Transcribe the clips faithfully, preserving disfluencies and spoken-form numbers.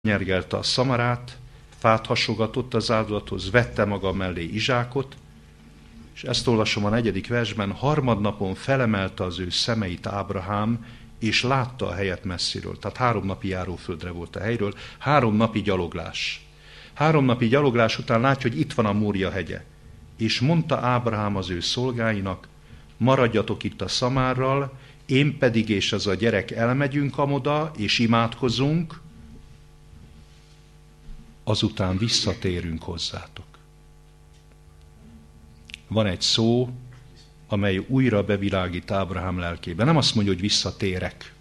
nyergelte a szamarát, fát hasogatott az áldozathoz, vette maga mellé Izsákot, és ezt olvasom a negyedik versben, harmadnapon felemelte az ő szemeit Ábrahám, és látta a helyet messziről. Tehát három napi járóföldre volt a helyről, három napi gyaloglás. Három napi gyaloglás után látja, hogy itt van a Mória hegye. És mondta Ábrahám az ő szolgáinak, maradjatok itt a szamárral, én pedig és az a gyerek elmegyünk amoda, és imádkozunk, azután visszatérünk hozzátok. Van egy szó, amely újra bevilágít Ábrahám lelkében. Nem azt mondja, hogy visszatérek.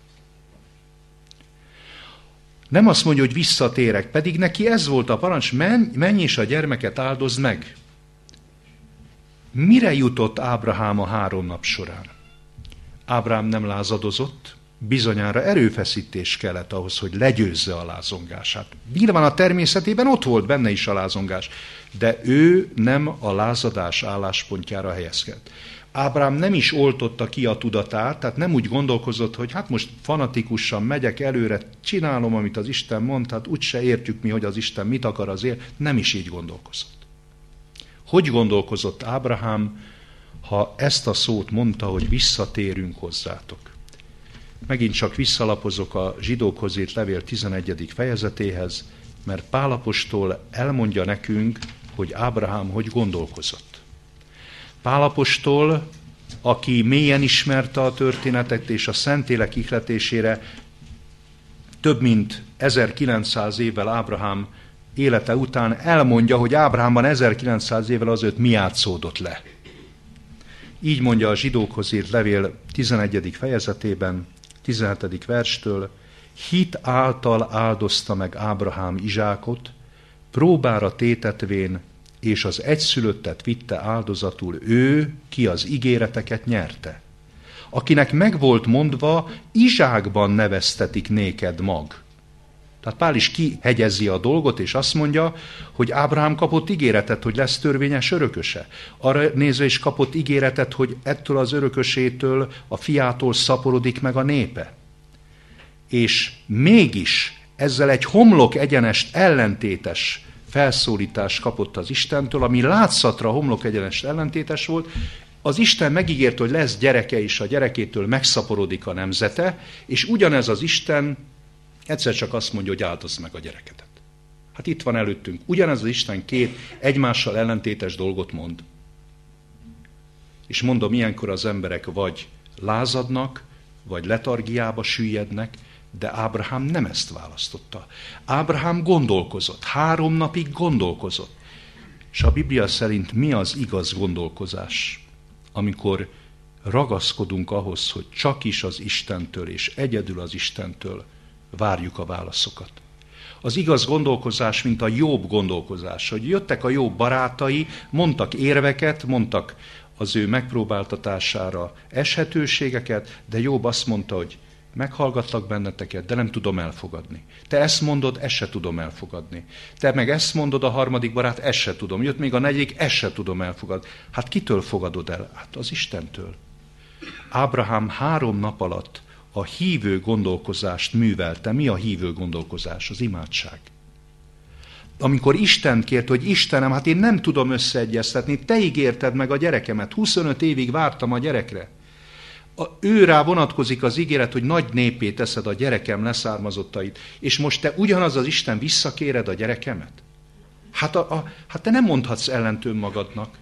Nem azt mondja, hogy visszatérek, pedig neki ez volt a parancs, menj, menj és a gyermeket áldozd meg. Mire jutott Ábrahám a három nap során? Ábrahám nem lázadozott, bizonyára erőfeszítés kellett ahhoz, hogy legyőzze a lázongását. Nyilván a természetében ott volt benne is a lázongás, de ő nem a lázadás álláspontjára helyezkedett. Ábrahám nem is oltotta ki a tudatát, tehát nem úgy gondolkozott, hogy hát most fanatikusan megyek előre, csinálom, amit az Isten mond, hát úgyse értjük mi, hogy az Isten mit akar azért. Nem is így gondolkozott. Hogy gondolkozott Ábrahám, ha ezt a szót mondta, hogy visszatérünk hozzátok? Megint csak visszalapozok a zsidókhoz írt levél tizenegyedik fejezetéhez, mert Pál apostol elmondja nekünk, hogy Ábrahám hogy gondolkozott. Pál apostol, aki mélyen ismerte a történetet és a Szentlélek ihletésére több mint ezerkilencszáz évvel Ábrahám élete után elmondja, hogy Ábrahámban ezerkilencszáz évvel azelőtt mi játszódott le. Így mondja a zsidókhoz írt levél tizenegyedik fejezetében, tizenhetedik verstől, hit által áldozta meg Ábrahám Izsákot, próbára tétetvén, és az egyszülöttet vitte áldozatul ő, ki az ígéreteket nyerte. Akinek megvolt mondva, Izsákban neveztetik néked mag. Tehát Pál is kihegyezi a dolgot, és azt mondja, hogy Ábrahám kapott ígéretet, hogy lesz törvényes örököse. Arra nézve is kapott ígéretet, hogy ettől az örökösétől, a fiától szaporodik meg a népe. És mégis ezzel egy homlok egyenest ellentétes felszólítást kapott az Istentől, ami látszatra homlok egyenest ellentétes volt. Az Isten megígért, hogy lesz gyereke, és a gyerekétől megszaporodik a nemzete, és ugyanez az Isten egyszer csak azt mondja, hogy áldozd meg a gyerekedet. Hát itt van előttünk. Ugyanez az Isten két egymással ellentétes dolgot mond. És mondom, ilyenkor az emberek vagy lázadnak, vagy letargiába süllyednek, de Ábrahám nem ezt választotta. Ábrahám gondolkozott, három napig gondolkozott. És a Biblia szerint mi az igaz gondolkozás? Amikor ragaszkodunk ahhoz, hogy csak is az Istentől és egyedül az Istentől várjuk a válaszokat. Az igaz gondolkozás, mint a Jobb gondolkozás, hogy jöttek a Jobb barátai, mondtak érveket, mondtak az ő megpróbáltatására eshetőségeket, de Jobb azt mondta, hogy meghallgatlak benneteket, de nem tudom elfogadni. Te ezt mondod, ezt se tudom elfogadni. Te meg ezt mondod, a harmadik barát, ezt se tudom. Jött még a negyedik, ezt se tudom elfogadni. Hát kitől fogadod el? Hát az Istentől. Ábrahám három nap alatt a hívő gondolkozást művelte. Mi a hívő gondolkozás? Az imádság. Amikor Isten kért, hogy Istenem, hát én nem tudom összeegyeztetni, te ígérted meg a gyerekemet. huszonöt évig vártam a gyerekre. A, ő rá vonatkozik az ígéret, hogy nagy népé teszed a gyerekem leszármazottait, és most te ugyanaz az Isten visszakéred a gyerekemet? Hát, a, a, hát te nem mondhatsz ellent önmagadnak.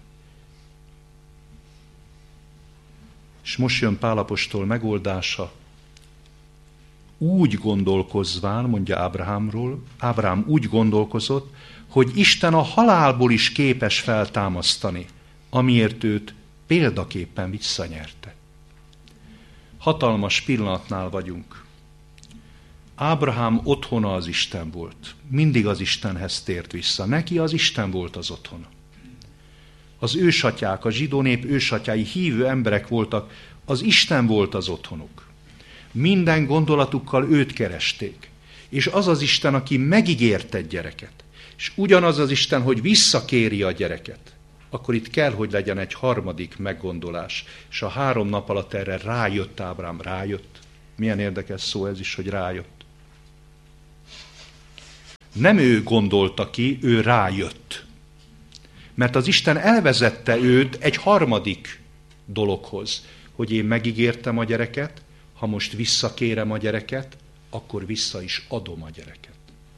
És most jön Pál apostol megoldása. Úgy gondolkozván, mondja Ábrahámról, Ábrahám úgy gondolkozott, hogy Isten a halálból is képes feltámasztani, amiért őt példaképpen visszanyerte. Hatalmas pillanatnál vagyunk. Ábrahám otthona az Isten volt. Mindig az Istenhez tért vissza. Neki az Isten volt az otthona. Az ősatyák, a zsidó nép ősatyái hívő emberek voltak, az Isten volt az otthonuk. Minden gondolatukkal őt keresték. És az az Isten, aki megígérte gyereket. És ugyanaz az Isten, hogy visszakéri a gyereket. Akkor itt kell, hogy legyen egy harmadik meggondolás. És a három nap alatt erre rájött Ábrahám, rájött. Milyen érdekes szó ez is, hogy rájött. Nem ő gondolta ki, ő rájött. Mert az Isten elvezette őt egy harmadik dologhoz, hogy én megígértem a gyereket, ha most visszakérem a gyereket, akkor vissza is adom a gyereket.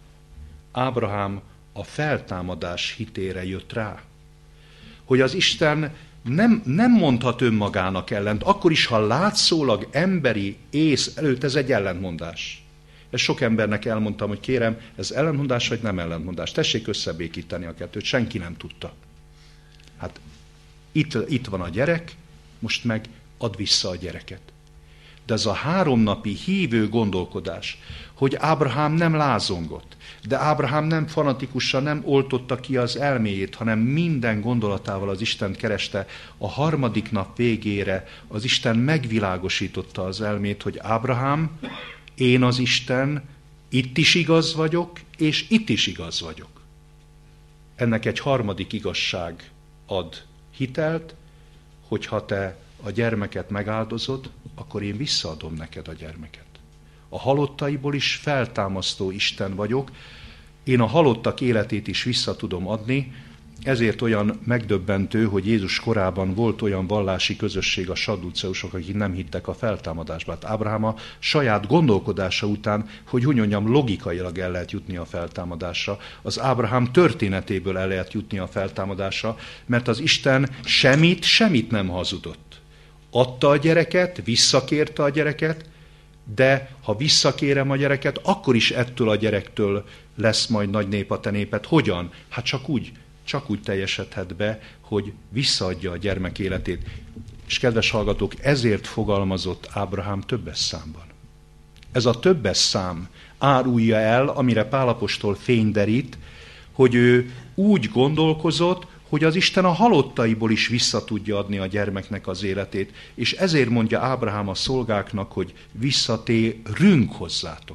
Ábrahám a feltámadás hitére jött rá, hogy az Isten nem, nem mondhat önmagának ellent, akkor is, ha látszólag emberi ész előtt, ez egy ellentmondás. Ezt sok embernek elmondtam, hogy kérem, ez ellentmondás vagy nem ellentmondás. Tessék összebékíteni a kettőt, senki nem tudta. Hát itt, itt van a gyerek, most meg add vissza a gyereket. De ez a háromnapi hívő gondolkodás, hogy Ábrahám nem lázongott, de Ábrahám nem fanatikusan nem oltotta ki az elméjét, hanem minden gondolatával az Istent kereste. A harmadik nap végére az Isten megvilágosította az elmét, hogy Ábrahám, én az Isten, itt is igaz vagyok, és itt is igaz vagyok. Ennek egy harmadik igazság ad hitelt, hogyha te a gyermeket megáldozod, akkor én visszaadom neked a gyermeket. A halottaiból is feltámasztó Isten vagyok, én a halottak életét is vissza tudom adni, ezért olyan megdöbbentő, hogy Jézus korában volt olyan vallási közösség, a sadduceusok, akik nem hittek a feltámadásba. Hát Ábrahám a saját gondolkodása után, hogy úgy mondjam, logikailag el lehet jutni a feltámadásra. Az Ábrahám történetéből el lehet jutni a feltámadásra, mert az Isten semmit, semmit nem hazudott. Adta a gyereket, visszakérte a gyereket, de ha visszakérem a gyereket, akkor is ettől a gyerektől lesz majd nagy nép a te néped. Hogyan? Hát csak úgy, csak úgy teljesedhet be, hogy visszaadja a gyermek életét. És kedves hallgatók, ezért fogalmazott Ábrahám többes számban. Ez a többes szám árulja el, amire Pál apostol fényderít, hogy ő úgy gondolkozott, hogy az Isten a halottaiból is vissza tudja adni a gyermeknek az életét. És ezért mondja Ábrahám a szolgáknak, hogy visszatérünk hozzátok.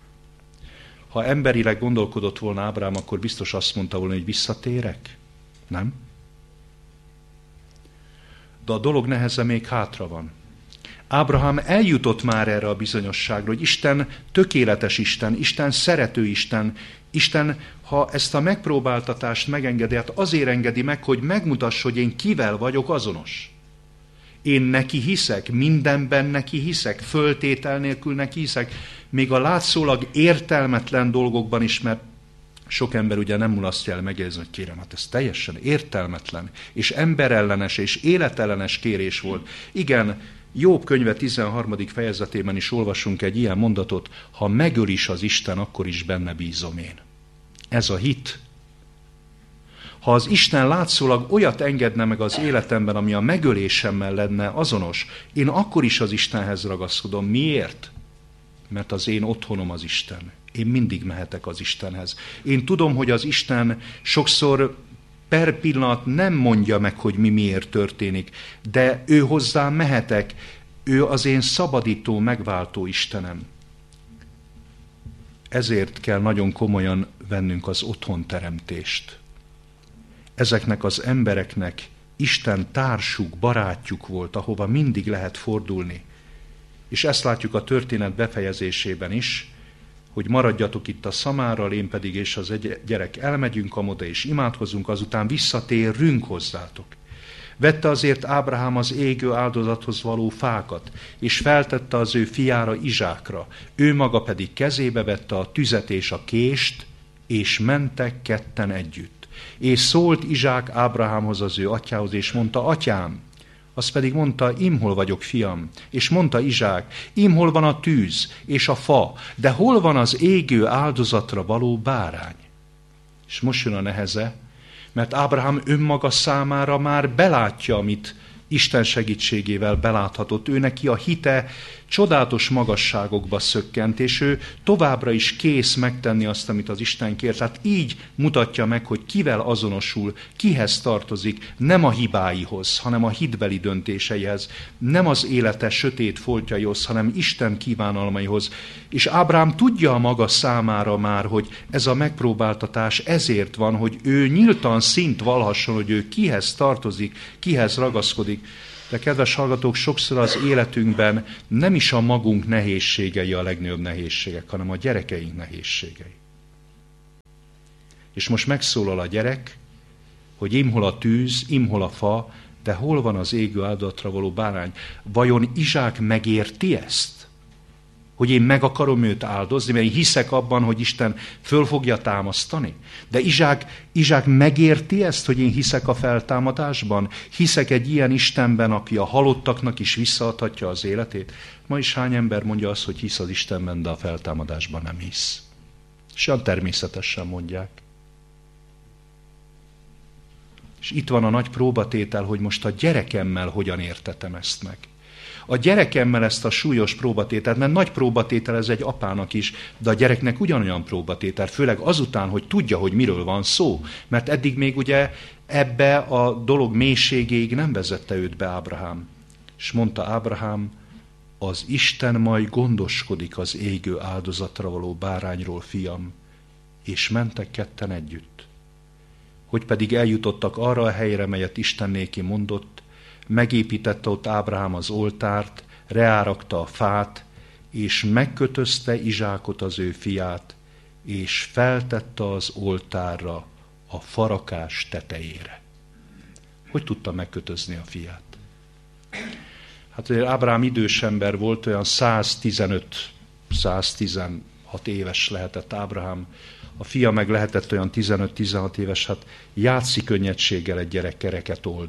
Ha emberileg gondolkodott volna Ábrahám, akkor biztos azt mondta volna, hogy visszatérek. Nem? De a dolog neheze még hátra van. Ábrahám eljutott már erre a bizonyosságra, hogy Isten tökéletes Isten, Isten szerető Isten, Isten, ha ezt a megpróbáltatást megengedi, hát azért engedi meg, hogy megmutassa, hogy én kivel vagyok azonos. Én neki hiszek, mindenben neki hiszek, föltétel nélkül neki hiszek, még a látszólag értelmetlen dolgokban is, mert sok ember ugye nem mulasztja el megjegyezni, hogy kérem, hát ez teljesen értelmetlen, és emberellenes, és életellenes kérés volt. Igen, Jobb könyve tizenharmadik fejezetében is olvasunk egy ilyen mondatot, ha megöl is az Isten, akkor is benne bízom én. Ez a hit. Ha az Isten látszólag olyat engedne meg az életemben, ami a megölésemmel lenne azonos, én akkor is az Istenhez ragaszkodom. Miért? Mert az én otthonom az Isten. Én mindig mehetek az Istenhez. Én tudom, hogy az Isten sokszor per pillanat nem mondja meg, hogy mi miért történik, de ő hozzám mehetek, ő az én szabadító, megváltó Istenem. Ezért kell nagyon komolyan vennünk az otthonteremtést. Ezeknek az embereknek Isten társuk, barátjuk volt, ahova mindig lehet fordulni. És ezt látjuk a történet befejezésében is, hogy maradjatok itt a szamárral, én pedig és az egy gyerek elmegyünk amoda és imádkozunk, azután visszatérünk hozzátok. Vette azért Ábrahám az égő áldozathoz való fákat, és feltette az ő fiára, Izsákra. Ő maga pedig kezébe vette a tüzet és a kést, és mentek ketten együtt. És szólt Izsák Ábrahámhoz, az ő atyához, és mondta, atyám. Az pedig mondta, imhol vagyok, fiam. És mondta Izsák, imhol van a tűz és a fa, de hol van az égő áldozatra való bárány? És most jön a neheze, mert Ábrahám önmaga számára már belátja, amit Isten segítségével beláthatott. Ő neki a hite csodálatos magasságokba szökkent, és ő továbbra is kész megtenni azt, amit az Isten kért. Tehát így mutatja meg, hogy kivel azonosul, kihez tartozik, nem a hibáihoz, hanem a hitbeli döntéseihez, nem az élete sötét foltjaihoz, hanem Isten kívánalmaihoz. És Ábrahám tudja a maga számára már, hogy ez a megpróbáltatás ezért van, hogy ő nyíltan szint valhasson, hogy ő kihez tartozik, kihez ragaszkodik. De kedves hallgatók, sokszor az életünkben nem is a magunk nehézségei a legnagyobb nehézségek, hanem a gyerekeink nehézségei. És most megszólal a gyerek, hogy imhol a tűz, imhol a fa, de hol van az égő áldozatra való bárány? Vajon Izsák megérti ezt? Hogy én meg akarom őt áldozni, mert én hiszek abban, hogy Isten föl fogja támasztani. De Izsák, Izsák megérti ezt, hogy én hiszek a feltámadásban? Hiszek egy ilyen Istenben, aki a halottaknak is visszaadhatja az életét? Ma is hány ember mondja azt, hogy hisz az Istenben, de a feltámadásban nem hisz? És olyan természetesen mondják. És itt van a nagy próbatétel, hogy most a gyerekemmel hogyan értetem ezt meg. A gyerekemmel ezt a súlyos próbatételt, mert nagy próbatétel ez egy apának is, de a gyereknek ugyanolyan próbatétel, főleg azután, hogy tudja, hogy miről van szó. Mert eddig még ugye ebbe a dolog mélységéig nem vezette őt be Ábrahám. És mondta Ábrahám, az Isten majd gondoskodik az égő áldozatra való bárányról, fiam, és mentek ketten együtt. Hogy pedig eljutottak arra a helyre, melyet Isten néki mondott, megépítette ott Ábrahám az oltárt, reárakta a fát, és megkötözte Izsákot, az ő fiát, és feltette az oltárra a farakás tetejére. Hogy tudta megkötözni a fiát? Hát azért Ábrahám idős ember volt, olyan száztizenöt száztizenhat éves lehetett Ábrahám. A fia meg lehetett olyan tizenöt-tizenhat éves, hát játszik könnyedséggel egy gyerek kereket old.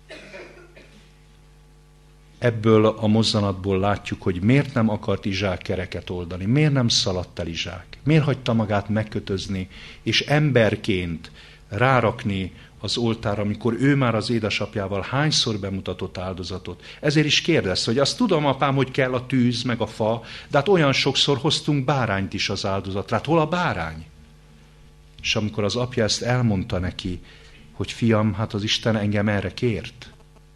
Ebből a mozzanatból látjuk, hogy miért nem akart Izsák kereket oldani, miért nem szaladt el Izsák, miért hagyta magát megkötözni, és emberként rárakni az oltára, amikor ő már az édesapjával hányszor bemutatott áldozatot. Ezért is kérdezte, hogy azt tudom, apám, hogy kell a tűz, meg a fa, de hát olyan sokszor hoztunk bárányt is az áldozatra. Hát hol a bárány? És amikor az apja ezt elmondta neki, hogy fiam, hát az Isten engem erre kért.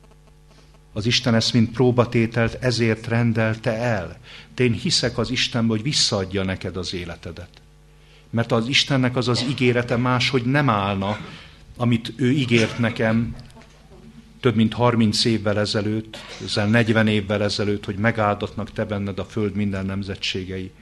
Az Isten ezt mint próbatételt ezért rendelte el. De én hiszek az Istenbe, hogy visszaadja neked az életedet. Mert az Istennek az az ígérete máshogy nem állna, amit ő ígért nekem több mint harminc évvel ezelőtt, ezzel negyven évvel ezelőtt, hogy megáldatnak te benned a föld minden nemzetségei.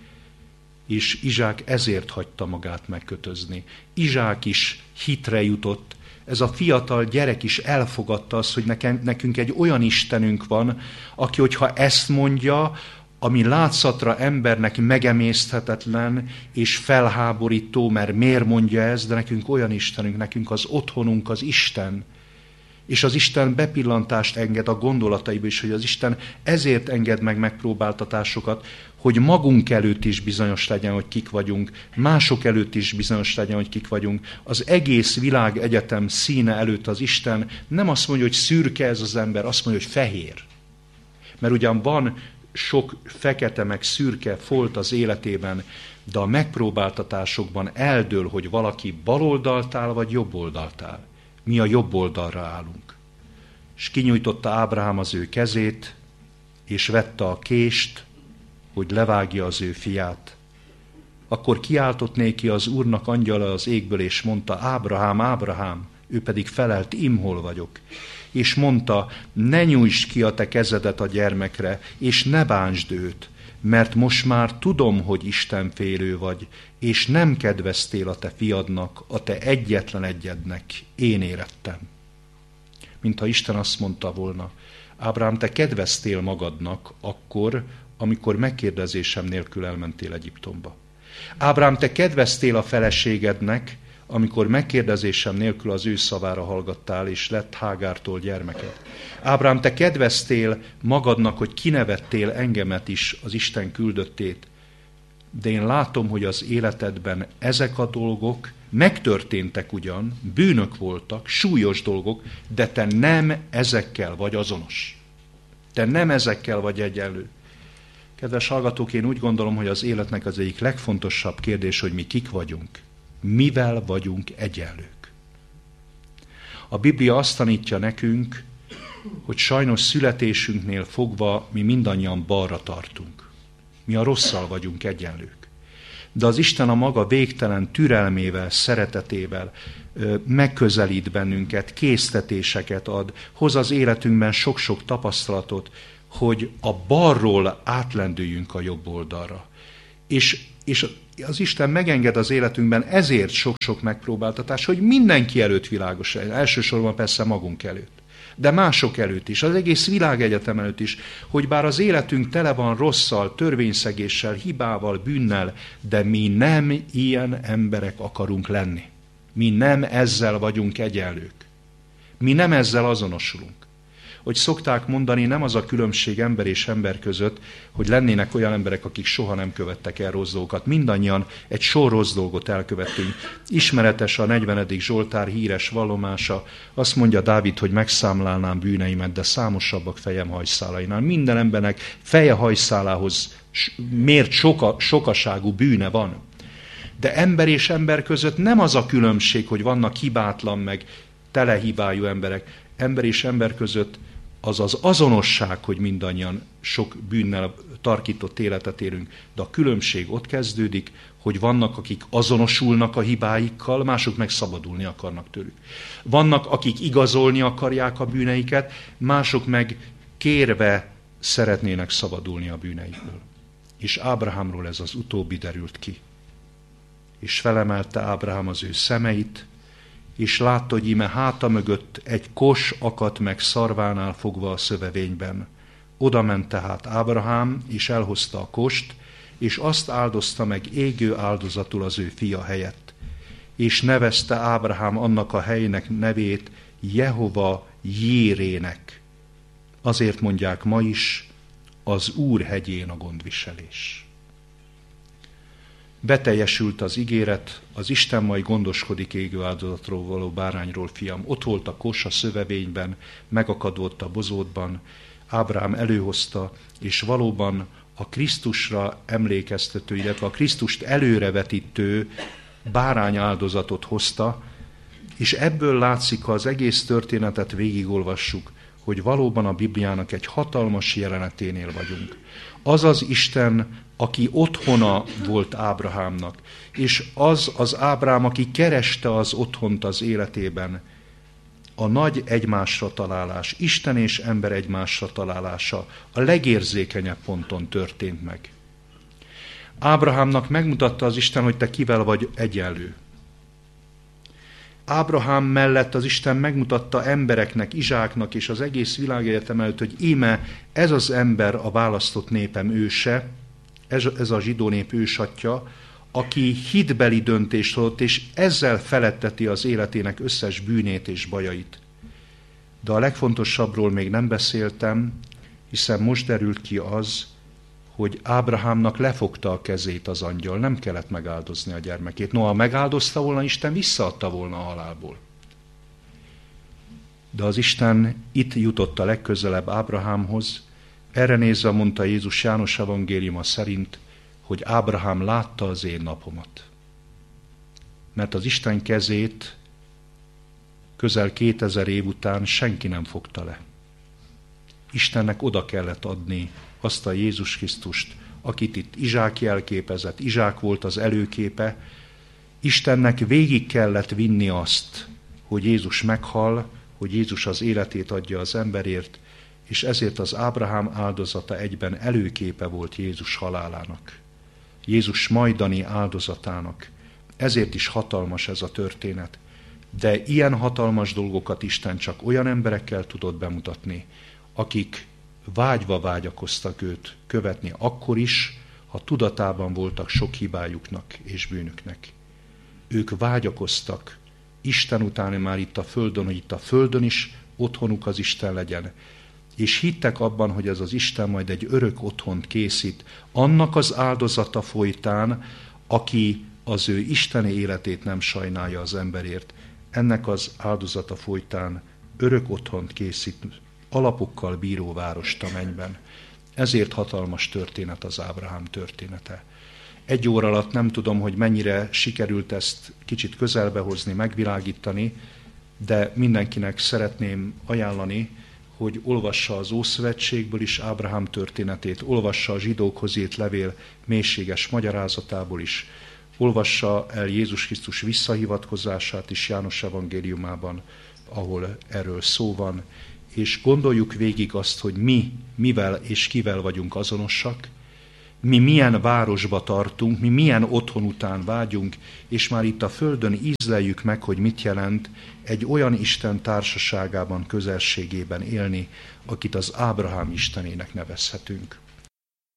És Izsák ezért hagyta magát megkötözni. Izsák is hitre jutott. Ez a fiatal gyerek is elfogadta azt, hogy nekem, nekünk egy olyan Istenünk van, aki, hogyha ezt mondja, ami látszatra embernek megemészthetetlen és felháborító, mert miért mondja ez, de nekünk olyan Istenünk, nekünk az otthonunk az Isten. És az Isten bepillantást enged a gondolataiba is, hogy az Isten ezért enged meg megpróbáltatásokat, hogy magunk előtt is bizonyos legyen, hogy kik vagyunk, mások előtt is bizonyos legyen, hogy kik vagyunk. Az egész világ egyetem színe előtt az Isten nem azt mondja, hogy szürke ez az ember, azt mondja, hogy fehér. Mert ugyan van sok fekete meg szürke folt az életében, de a megpróbáltatásokban eldől, hogy valaki baloldalt áll, vagy jobboldalt áll. Mi a jobb oldalra állunk. És kinyújtotta Ábrahám az ő kezét, és vette a kést, hogy levágja az ő fiát. Akkor kiáltott néki az Úrnak angyala az égből, és mondta, Ábrahám, Ábrahám, ő pedig felelt, imhol vagyok. És mondta, ne nyújtsd ki a te kezedet a gyermekre, és ne bántsd őt, mert most már tudom, hogy istenfélő vagy, és nem kedveztél a te fiadnak, a te egyetlen egyednek, én érettem. Mintha Isten azt mondta volna, Ábrahám, te kedveztél magadnak akkor, amikor megkérdezésem nélkül elmentél Egyiptomba. Ábrahám, te kedveztél a feleségednek, amikor megkérdezésem nélkül az ő szavára hallgattál, és lett Hágártól gyermeked. Ábrahám, te kedveztél magadnak, hogy kinevettél engemet is, az Isten küldöttét, de én látom, hogy az életedben ezek a dolgok megtörténtek ugyan, bűnök voltak, súlyos dolgok, de te nem ezekkel vagy azonos. Te nem ezekkel vagy egyenlő. Kedves hallgatók, én úgy gondolom, hogy az életnek az egyik legfontosabb kérdés, hogy mi kik vagyunk. Mivel vagyunk egyenlők? A Biblia azt tanítja nekünk, hogy sajnos születésünknél fogva mi mindannyian balra tartunk. Mi a rosszal vagyunk egyenlők. De az Isten a maga végtelen türelmével, szeretetével megközelít bennünket, késztetéseket ad, hoz az életünkben sok-sok tapasztalatot, hogy a balról átlendüljünk a jobb oldalra. És és az Isten megenged az életünkben ezért sok-sok megpróbáltatás, hogy mindenki előtt világos legyen. Elsősorban persze magunk előtt, de mások előtt is, az egész világegyetem előtt is, hogy bár az életünk tele van rosszal, törvényszegéssel, hibával, bűnnel, de mi nem ilyen emberek akarunk lenni. Mi nem ezzel vagyunk egyenlők. Mi nem ezzel azonosulunk. Hogy szokták mondani, nem az a különbség ember és ember között, hogy lennének olyan emberek, akik soha nem követtek el rossz dolgokat. Mindannyian egy sor rossz dolgot elkövettünk. Ismeretes a negyvenedik Zsoltár híres vallomása. Azt mondja Dávid, hogy megszámlálnám bűneimet, de számosabbak fejem hajszálainál. Minden embernek feje hajszálához mért soka, sokaságú bűne van. De ember és ember között nem az a különbség, hogy vannak hibátlan meg telehibájú emberek. Ember és ember között az az azonosság, hogy mindannyian sok bűnnel tarkított életet élünk, de a különbség ott kezdődik, hogy vannak, akik azonosulnak a hibáikkal, mások meg szabadulni akarnak tőlük. Vannak, akik igazolni akarják a bűneiket, mások meg kérve szeretnének szabadulni a bűneikből. És Ábrahámról ez az utóbbi derült ki. És felemelte Ábrahám az ő szemeit, és látta, hogy íme háta mögött egy kos akadt meg szarvánál fogva a szövevényben. Oda ment tehát Ábrahám, és elhozta a kost, és azt áldozta meg égő áldozatul az ő fia helyett. És nevezte Ábrahám annak a helynek nevét Jehova Jérének. Azért mondják ma is, az Úr hegyén a gondviselés. Beteljesült az ígéret, az Isten majd gondoskodik égő áldozatról való bárányról, fiam. Ott volt a kos a szövevényben, megakadott a bozótban, Ábrahám előhozta, és valóban a Krisztusra emlékeztető, illetve a Krisztust előrevetítő bárány áldozatot hozta, és ebből látszik, ha az egész történetet végigolvassuk, hogy valóban a Bibliának egy hatalmas jeleneténél vagyunk. Az az Isten, aki otthona volt Ábrahámnak, és az az Ábrahám, aki kereste az otthont az életében, a nagy egymásra találás, Isten és ember egymásra találása a legérzékenyebb ponton történt meg. Ábrahámnak megmutatta az Isten, hogy te kivel vagy egyenlő. Ábrahám mellett az Isten megmutatta embereknek, Izsáknak és az egész világegyetem előtt, hogy íme ez az ember a választott népem őse, ez, ez a zsidó nép ősatja, aki hitbeli döntést hozott, és ezzel feletteti az életének összes bűnét és bajait. De a legfontosabbról még nem beszéltem, hiszen most derült ki az, hogy Ábrahámnak lefogta a kezét az angyal, nem kellett megáldozni a gyermekét. Noha megáldozta volna, Isten visszaadta volna a halálból. De az Isten itt jutott a legközelebb Ábrahámhoz, erre nézve mondta Jézus János evangéliuma szerint, hogy Ábrahám látta az én napomat. Mert az Isten kezét közel kétezer év után senki nem fogta le. Istennek oda kellett adni azt a Jézus Krisztust, akit itt Izsák jelképezett, Izsák volt az előképe. Istennek végig kellett vinni azt, hogy Jézus meghal, hogy Jézus az életét adja az emberért, és ezért az Ábrahám áldozata egyben előképe volt Jézus halálának. Jézus majdani áldozatának. Ezért is hatalmas ez a történet. De ilyen hatalmas dolgokat Isten csak olyan emberekkel tudott bemutatni, akik vágyva vágyakoztak őt követni akkor is, ha tudatában voltak sok hibájuknak és bűnüknek. Ők vágyakoztak Isten után már itt a földön, hogy itt a földön is otthonuk az Isten legyen, és hittek abban, hogy ez az Isten majd egy örök otthont készít, annak az áldozata folytán, aki az ő isteni életét nem sajnálja az emberért. Ennek az áldozata folytán örök otthont készít, alapokkal bíró várost a mennyben. Ezért hatalmas történet az Ábrahám története. Egy óra alatt nem tudom, hogy mennyire sikerült ezt kicsit közelbe hozni, megvilágítani, de mindenkinek szeretném ajánlani, hogy olvassa az Ószövetségből is Ábrahám történetét, olvassa a zsidókhoz írt levél mélységes magyarázatából is, olvassa el Jézus Krisztus visszahivatkozását is János evangéliumában, ahol erről szó van, és gondoljuk végig azt, hogy mi, mivel és kivel vagyunk azonosak, mi milyen városba tartunk, mi milyen otthon után vágyunk, és már itt a földön ízleljük meg, hogy mit jelent egy olyan Isten társaságában, közelségében élni, akit az Ábrahám Istenének nevezhetünk.